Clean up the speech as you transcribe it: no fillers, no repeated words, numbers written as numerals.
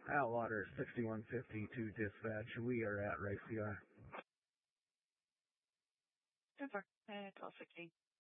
Outwater 6152 dispatch. We are at Rice CI. 10-4, 1216.